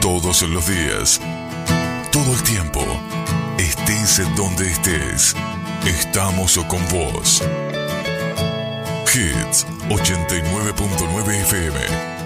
Todos los días, todo el tiempo, estés en donde estés, estamos con vos. Hits 89.9 FM.